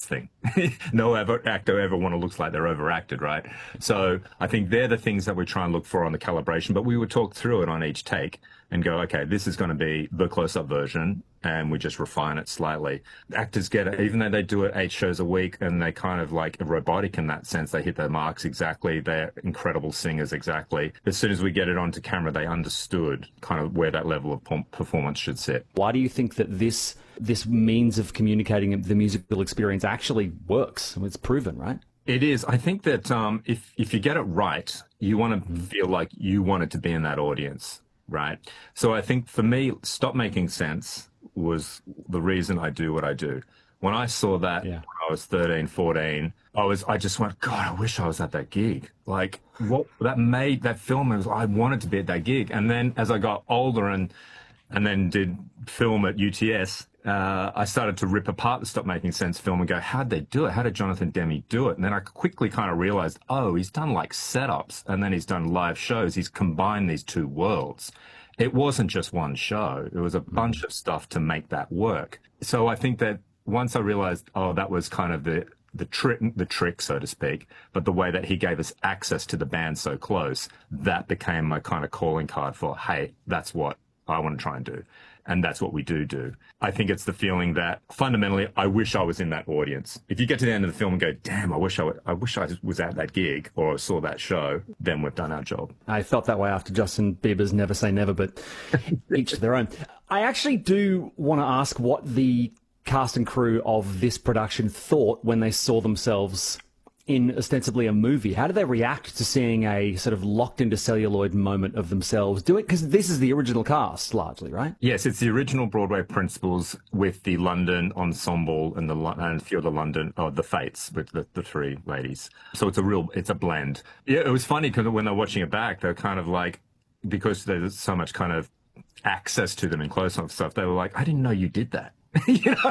thing. No actor ever want to look like they're overacted, right? So I think they're the things that we try and look for on the calibration, but we would talk through it on each take and go, okay, this is going to be the close-up version, and we just refine it slightly. Actors get it, even though they do it 8 shows a week, and they kind of like robotic in that sense. They hit their marks exactly. They're incredible singers exactly. As soon as we get it onto camera, they understood kind of where that level of performance should sit. Why do you think that this means of communicating the musical experience actually works? It's proven, right? It is. I think that if you get it right, you want to feel like you wanted to be in that audience, right? So I think for me, Stop Making Sense was the reason I do what I do. When I saw that when I was 13, 14, I just went, God, I wish I was at that gig. Like what that made that film, I wanted to be at that gig. And then as I got older and then did film at UTS, I started to rip apart the Stop Making Sense film and go, how'd they do it? How did Jonathan Demme do it? And then I quickly kind of realized, oh, he's done like setups and then he's done live shows. He's combined these two worlds. It wasn't just one show. It was a bunch of stuff to make that work. So I think that once I realized, oh, that was kind of the trick, so to speak, but the way that he gave us access to the band so close, that became my kind of calling card for, hey, that's what I want to try and do. And that's what we do. I think it's the feeling that fundamentally, I wish I was in that audience. If you get to the end of the film and go, damn, I wish I was at that gig or saw that show, then we've done our job. I felt that way after Justin Bieber's Never Say Never, but each their own. I actually do want to ask what the cast and crew of this production thought when they saw themselves in ostensibly a movie. How do they react to seeing a sort of locked into celluloid moment of themselves do it? Because this is the original cast, largely, right? Yes, it's the original Broadway principals with the London ensemble and a few of the London, the Fates with the three ladies. So it's a blend. Yeah, it was funny because when they're watching it back, they're kind of like, because there's so much kind of access to them in close-up stuff, they were like, I didn't know you did that. You know,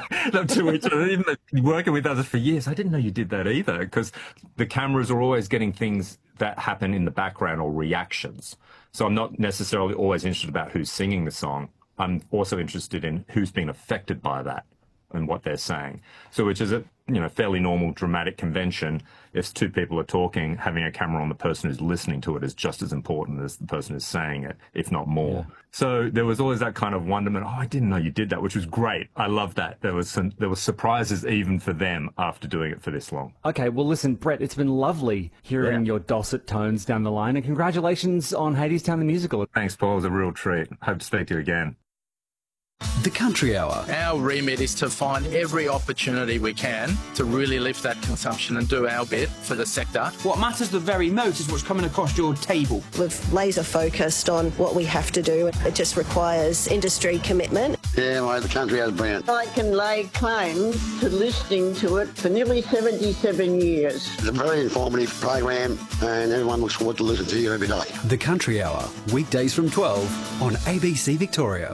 even working with others for years, I didn't know you did that either, because the cameras are always getting things that happen in the background or reactions. So I'm not necessarily always interested about who's singing the song. I'm also interested in who's being affected by that and what they're saying. So which is a fairly normal dramatic convention. If two people are talking, having a camera on the person who's listening to it is just as important as the person who's saying it, if not more. Yeah. So there was always that kind of wonderment. Oh, I didn't know you did that, which was great. I love that. There were surprises even for them after doing it for this long. Okay, well, listen, Brett, it's been lovely hearing your dulcet tones down the line, and congratulations on Hadestown the Musical. Thanks, Paul. It was a real treat. Hope to speak to you again. The Country Hour. Our remit is to find every opportunity we can to really lift that consumption and do our bit for the sector. What matters the very most is what's coming across your table. We've laser focused on what we have to do. It just requires industry commitment. Yeah, well, the Country Hour is brilliant. I can lay claim to listening to it for nearly 77 years. It's a very informative program and everyone looks forward to listening to you every day. The Country Hour, weekdays from 12 on ABC Victoria.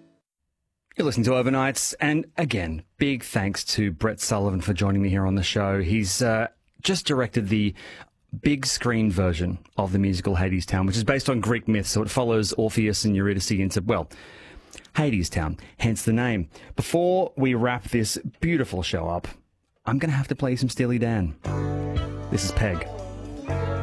You're listening to Overnights, and again, big thanks to Brett Sullivan for joining me here on the show. He's just directed the big screen version of the musical Hadestown, which is based on Greek myth, so it follows Orpheus and Eurydice into, well, Hadestown, hence the name. Before we wrap this beautiful show up, I'm going to have to play some Steely Dan. This is Peg.